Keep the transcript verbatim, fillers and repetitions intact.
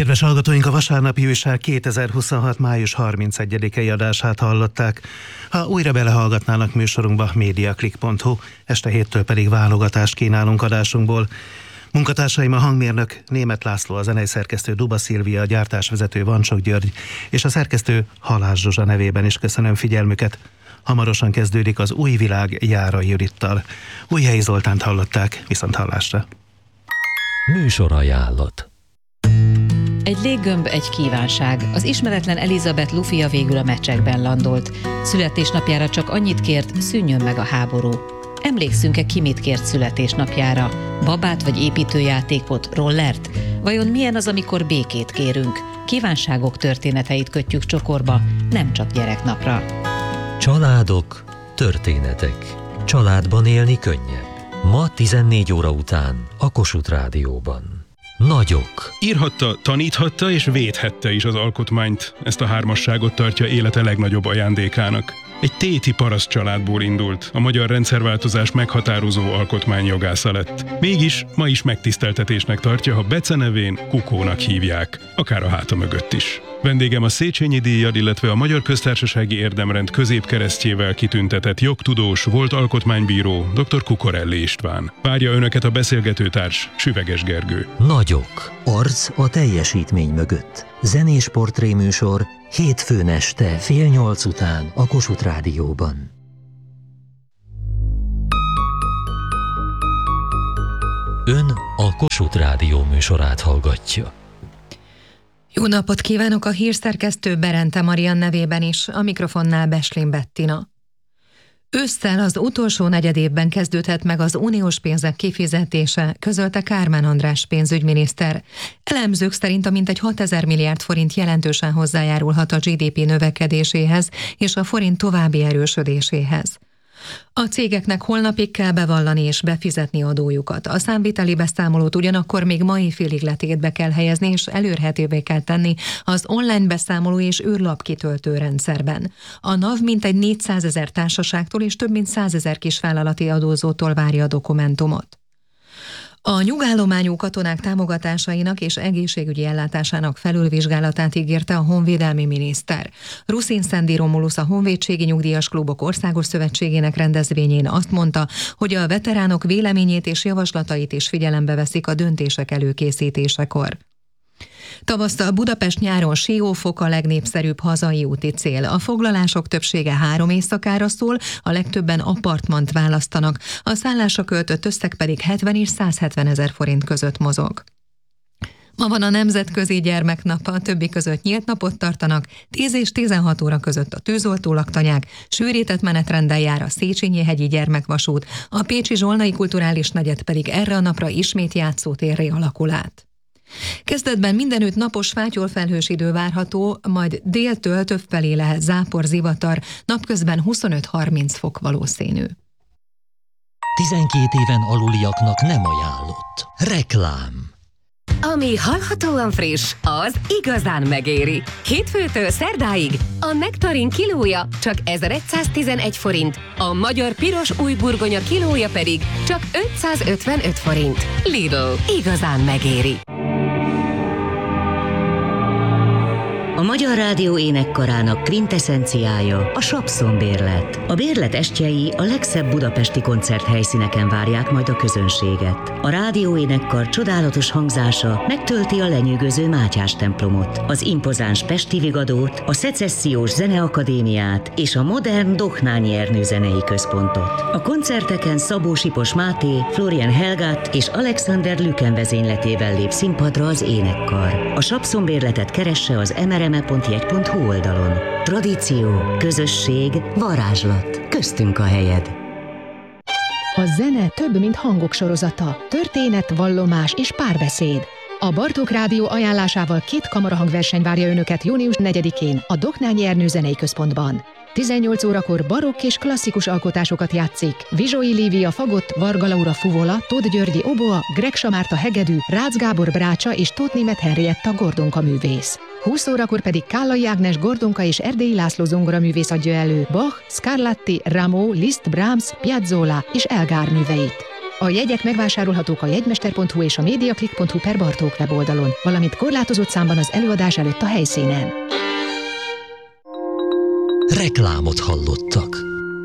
Kedves hallgatóink, a Vasárnapi Újság kétezer-huszonhat. május harmincegyedikei adását hallották. Ha újra belehallgatnának műsorunkba, mediaclick pont hu, este héttől pedig válogatást kínálunk adásunkból. Munkatársaim a hangmérnök Németh László, a zenei szerkesztő Duba Szilvia, a gyártásvezető Vancsok György, és a szerkesztő Halász Zsuzsa nevében is köszönöm figyelmüket. Hamarosan kezdődik az Új világ Járai Judittal. Újhelyi Zoltánt hallották, viszont hallásra. Műsorajánlat. Egy léggömb, egy kívánság. Az ismeretlen Elizabeth Lufia végül a mecsekben landolt. Születésnapjára csak annyit kért, szűnjön meg a háború. Emlékszünk-e, ki mit kért születésnapjára? Babát vagy építőjátékot, rollert? Vajon milyen az, amikor békét kérünk? Kívánságok történeteit kötjük csokorba, nem csak gyereknapra. Családok, történetek. Családban élni könnyebb. Ma tizennégy óra után a Kossuth Rádióban. Nagyok. Írhatta, taníthatta és védhette is az alkotmányt. Ezt a hármasságot tartja élete legnagyobb ajándékának. Egy téti paraszt családból indult, a magyar rendszerváltozás meghatározó alkotmányjogásza lett. Mégis ma is megtiszteltetésnek tartja, ha becenevén Kukónak hívják, akár a háta mögött is. Vendégem a Széchenyi díjjal, illetve a Magyar Köztársasági Érdemrend középkeresztjével kitüntetett jogtudós, volt alkotmánybíró, dr. Kukorelli István. Várja önöket a beszélgetőtárs, Süveges Gergő. Nagyok. Arc a teljesítmény mögött. Zenés portréműsor hétfőn este fél nyolc után a Kossuth Rádióban. Ön a Kossuth Rádió műsorát hallgatja. Jó napot kívánok a hírszerkesztő Berente Marian nevében is, a mikrofonnál Beslin Bettina. Ősszel az utolsó negyedévben kezdődhet meg az uniós pénzek kifizetése, közölte Kármán András pénzügyminiszter. Elemzők szerint a mintegy hatezer milliárd forint jelentősen hozzájárulhat a gé dé pé növekedéséhez és a forint további erősödéséhez. A cégeknek holnapig kell bevallani és befizetni adójukat. A számviteli beszámolót ugyanakkor még mai félig letétbe kell helyezni, és elérhetővé kell tenni az online beszámoló és űrlap kitöltő rendszerben. A NAV mintegy négyszázezer társaságtól és több mint százezer kisvállalati adózótól várja a dokumentumot. A nyugállományú katonák támogatásainak és egészségügyi ellátásának felülvizsgálatát ígérte a honvédelmi miniszter. Ruszin Szendi Romulusz, a Honvédségi Nyugdíjas Klubok Országos Szövetségének rendezvényén azt mondta, hogy a veteránok véleményét és javaslatait is figyelembe veszik a döntések előkészítésekor. Tavasszal Budapest nyáron Siófok a legnépszerűbb hazai úti cél. A foglalások többsége három éjszakára szól, a legtöbben apartmant választanak, a szállásra költött összeg pedig hetven és száz hetven ezer forint között mozog. Ma van a Nemzetközi Gyermeknap, a többi között nyílt napot tartanak, tíz és tizenhat óra között a tűzoltó laktanyák, sűrített menetrenddel jár a Széchenyi-hegyi gyermekvasút, a pécsi Zsolnai Kulturális Negyed pedig erre a napra ismét játszótérré alakul át. Kezdetben mindenütt napos fátyolfelhős idő várható, majd déltől többfelé lehet zápor, zivatar, napközben huszonöt-harminc fok valószínű. tizenkét éven aluliaknak nem ajánlott. Reklám. Ami hallhatóan friss, az igazán megéri. Hétfőtől szerdáig a nektarin kilója csak ezeregyszáztizenegy forint, a magyar piros új burgonya kilója pedig csak ötszázötvenöt forint. Lidl, igazán megéri. A Magyar Rádió énekkarának kvinteszenciája a Sapszon bérlet. A bérlet estjei a legszebb budapesti koncerthelyszíneken várják majd a közönséget. A rádió énekkar csodálatos hangzása megtölti a lenyűgöző Mátyás templomot, az impozáns Pesti Vigadót, a Szecessziós Zeneakadémiát és a modern Dohnányi Ernő Zenei Központot. A koncerteken Szabó Sipos Máté, Florian Helgát és Alexander Lüken vezényletével lép színpadra az énekkar. A Sapszon bérletet keresse az em er em e pont jegy pont hu oldalon. Tradíció, közösség, varázslat. Köztünk a helyed. A zene több, mint hangok sorozata. Történet, vallomás és párbeszéd. A Bartók Rádió ajánlásával két kamarahangverseny várja önöket június negyedikén a Dohnányi Ernő Zenei Központban. tizennyolc órakor barokk és klasszikus alkotásokat játszik Vizsói Lívia fagott, Varga Laura fuvola, Tóth Györgyi oboa, Gregsa Márta hegedű, Rácz Gábor brácsa és Tóth Németh Henrietta gordonka művész. húsz órakor pedig Kállai Ágnes gordonka és Erdélyi László zongoraművész adja elő Bach, Scarlatti, Rameau, Liszt, Brahms, Piazzolla és Elgar műveit. A jegyek megvásárolhatók a jegymester pont hu és a mediaclick pont hu per Bartók weboldalon, valamint korlátozott számban az előadás előtt a helyszínen. Reklámot hallottak.